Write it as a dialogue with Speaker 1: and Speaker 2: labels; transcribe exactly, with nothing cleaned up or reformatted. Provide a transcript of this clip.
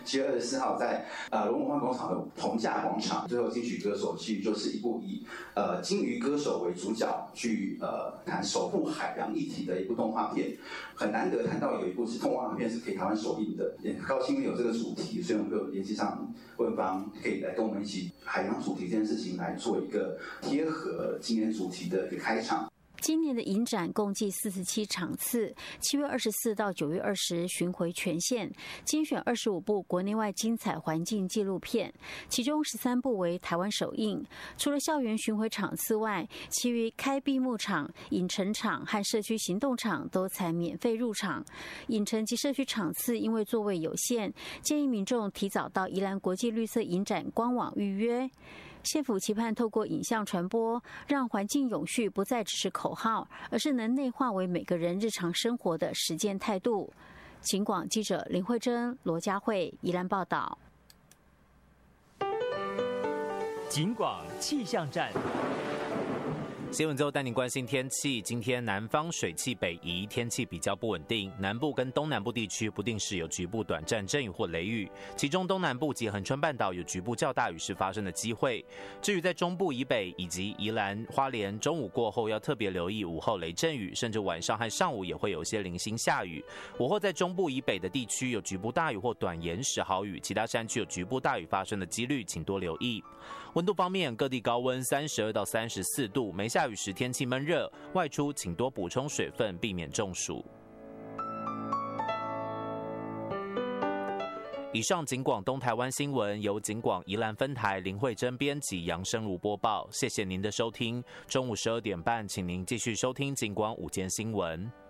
Speaker 1: 七月二十四号在呃龙文化广场的同价广场，最后金曲歌手其实就是一部以呃金鱼歌手为主角去呃谈守护海洋议题的一部动画片，很难得谈到有一部是动画片是可以台湾首映的，也很高兴有这个主题，所以我们就联系上问方，可以来跟我们一起海洋主题这件事情来做一个贴合今年主题的一个开场。
Speaker 2: 今年的影展共计四十七场次，七月二十四到九月二十巡回全线，精选二十五部国内外精彩环境纪录片，其中十三部为台湾首映。除了校园巡回场次外，其余开闭幕场、影城场和社区行动场都采免费入场。影城及社区场次因为座位有限，建议民众提早到宜兰国际绿色影展官网预约。县府期盼透过影像传播，让环境永续不再只是口号，而是能内化为每个人日常生活的实践态度。警广记者林慧珍、罗佳慧宜兰报道。
Speaker 3: 警广气象站。
Speaker 4: 新闻之后带您关心天气。今天南方水汽北移，天气比较不稳定，南部跟东南部地区不定时有局部短暂阵雨或雷雨，其中东南部及恒春半岛有局部较大雨势发生的机会。至于在中部以北以及宜兰、花莲，中午过后要特别留意午后雷阵雨，甚至晚上和上午也会有些零星下雨。午后在中部以北的地区有局部大雨或短延时豪雨，其他山区有局部大雨发生的几率，请多留意。温度方面，各地高温三十二到三十四度，没下雨时天气闷热，外出请多补充水分，避免中暑。以上警广东台湾新闻由警广宜兰分台林慧珍编辑，杨生如播报，谢谢您的收听。中午十二点半，请您继续收听警广午间新闻。